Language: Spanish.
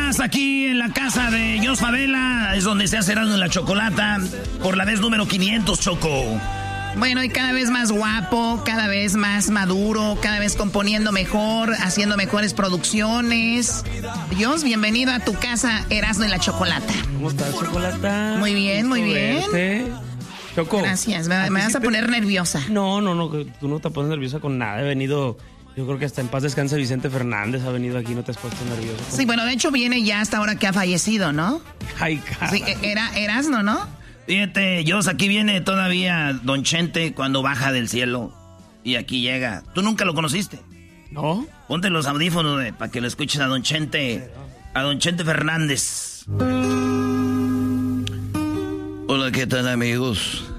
más aquí en la casa de Jos Favela, es donde se hace Erasmo en la Chocolata, por la vez número 500, Choco. Bueno, y cada vez más guapo, cada vez más maduro, cada vez componiendo mejor, haciendo mejores producciones. Jos, bienvenido a tu casa, Erasmo en la Chocolata. ¿Cómo estás, Chocolata? Muy bien, muy bien. Choco. Gracias, me vas a poner nerviosa. No, tú no te pones nerviosa con nada. He venido, yo creo que hasta en paz descanse Vicente Fernández ha venido aquí, no te has puesto nervioso. Sí, bueno, de hecho viene ya hasta ahora que ha fallecido, ¿no? Ay, cara. Sí, era Erasmo, ¿no? Fíjate, Jos, aquí viene todavía Don Chente cuando baja del cielo. Y aquí llega. ¿Tú nunca lo conociste? ¿No? Ponte los audífonos para que lo escuches a Don Chente. A Don Chente Fernández. Hola, ¿qué tal, amigos?